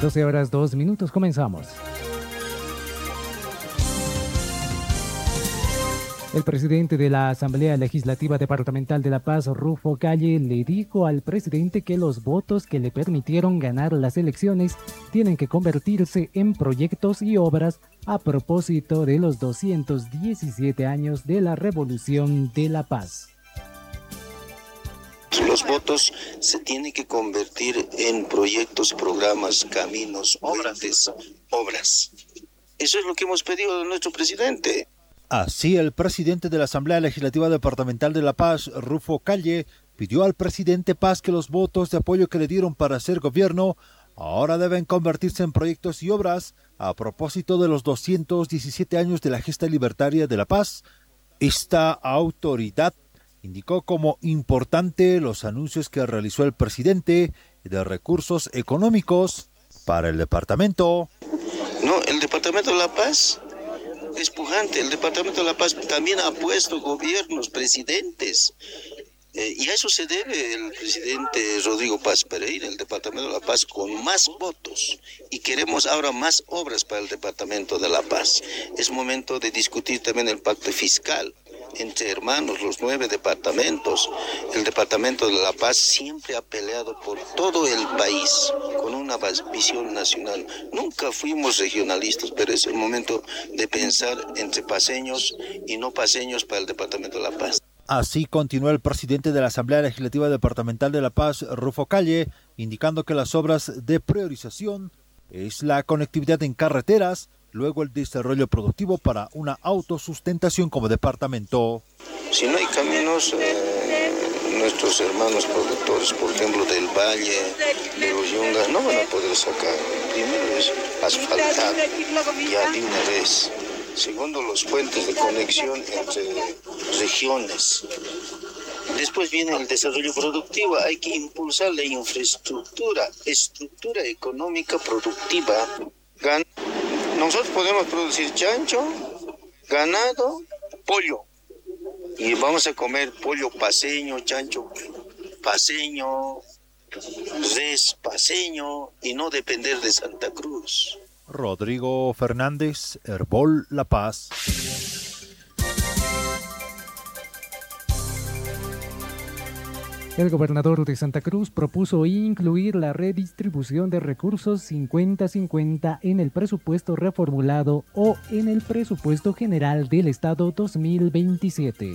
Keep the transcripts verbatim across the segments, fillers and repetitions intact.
doce horas dos minutos, comenzamos. El presidente de la Asamblea Legislativa Departamental de La Paz, Rufo Calle, le dijo al presidente que los votos que le permitieron ganar las elecciones tienen que convertirse en proyectos y obras a propósito de los doscientos diecisiete años de la Revolución de La Paz. Los votos se tienen que convertir en proyectos, programas, caminos, puentes, obras. Eso es lo que hemos pedido de nuestro presidente. Así, el presidente de la Asamblea Legislativa Departamental de La Paz, Rufo Calle, pidió al presidente Paz que los votos de apoyo que le dieron para hacer gobierno ahora deben convertirse en proyectos y obras a propósito de los doscientos diecisiete años de la gesta libertaria de La Paz. Esta autoridad indicó como importante los anuncios que realizó el presidente de recursos económicos para el departamento. No, el departamento de La Paz es pujante. El departamento de La Paz también ha puesto gobiernos, presidentes. Eh, y a eso se debe el presidente Rodrigo Paz Pereira, el departamento de La Paz, con más votos. Y queremos ahora más obras para el departamento de La Paz. Es momento de discutir también el pacto fiscal entre hermanos, los nueve departamentos. El departamento de La Paz siempre ha peleado por todo el país con una visión nacional. Nunca fuimos regionalistas, pero es el momento de pensar entre paseños y no paseños para el departamento de La Paz. Así continuó el presidente de la Asamblea Legislativa Departamental de La Paz, Rufo Calle, indicando que las obras de priorización es la conectividad en carreteras, luego el desarrollo productivo para una autosustentación como departamento. Si no hay caminos, eh, nuestros hermanos productores, por ejemplo, del Valle, de los Yungas, no van a poder sacar. Primero es asfaltar, ya de una vez. Segundo, los puentes de conexión entre regiones. Después viene el desarrollo productivo. Hay que impulsar la infraestructura, estructura económica productiva. Gan- Nosotros podemos producir chancho, ganado, pollo. Y vamos a comer pollo paceño, chancho paceño, res paceño y no depender de Santa Cruz. Rodrigo Fernández, Herbol La Paz. El gobernador de Santa Cruz propuso incluir la redistribución de recursos cincuenta cincuenta en el presupuesto reformulado o en el presupuesto general del Estado dos mil veintisiete.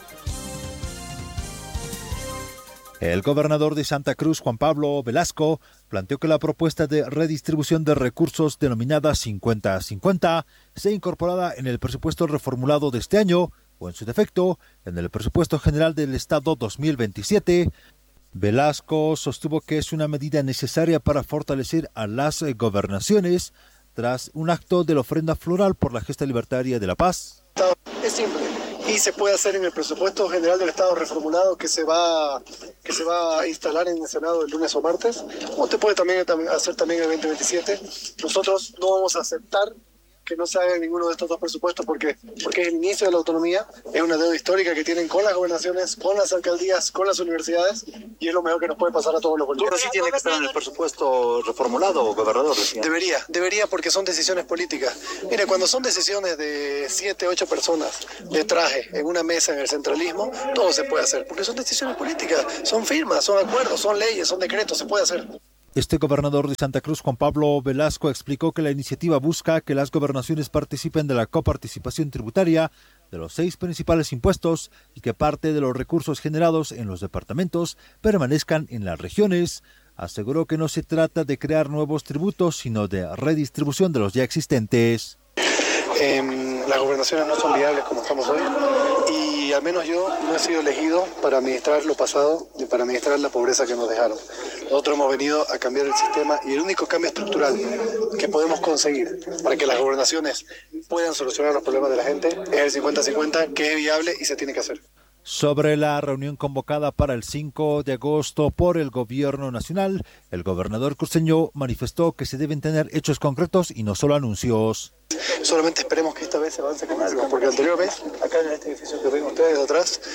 El gobernador de Santa Cruz, Juan Pablo Velasco, planteó que la propuesta de redistribución de recursos denominada cincuenta cincuenta sea incorporada en el presupuesto reformulado de este año o en su defecto en el presupuesto general del Estado dos mil veintisiete. Velasco sostuvo que es una medida necesaria para fortalecer a las gobernaciones tras un acto de la ofrenda floral por la gesta libertaria de La Paz. Es simple. Y se puede hacer en el presupuesto general del Estado reformulado que se va que se va a instalar en el Senado el lunes o martes, o te puede también hacer también el veinte veintisiete. Nosotros no vamos a aceptar que no se haga ninguno de estos dos presupuestos porque, porque es el inicio de la autonomía, es una deuda histórica que tienen con las gobernaciones, con las alcaldías, con las universidades, y es lo mejor que nos puede pasar a todos los bolivianos. ¿Pero sí tiene que estar en el presupuesto reformulado, gobernador? Decía. Debería, debería porque son decisiones políticas. Mire, cuando son decisiones de siete, ocho personas de traje en una mesa en el centralismo, todo se puede hacer, porque son decisiones políticas, son firmas, son acuerdos, son leyes, son decretos, se puede hacer. Este gobernador de Santa Cruz, Juan Pablo Velasco, explicó que la iniciativa busca que las gobernaciones participen de la coparticipación tributaria de los seis principales impuestos y que parte de los recursos generados en los departamentos permanezcan en las regiones. Aseguró que no se trata de crear nuevos tributos, sino de redistribución de los ya existentes. Eh, las gobernaciones no son viables como estamos hoy y al menos yo no he sido elegido para administrar lo pasado ni para administrar la pobreza que nos dejaron. Nosotros hemos venido a cambiar el sistema y el único cambio estructural que podemos conseguir para que las gobernaciones puedan solucionar los problemas de la gente es el cincuenta cincuenta, que es viable y se tiene que hacer. Sobre la reunión convocada para el cinco de agosto por el gobierno nacional, el gobernador cruceño manifestó que se deben tener hechos concretos y no solo anuncios. Solamente esperemos que esta vez se avance con algo, porque la anterior vez, acá en este edificio que ven ustedes de atrás,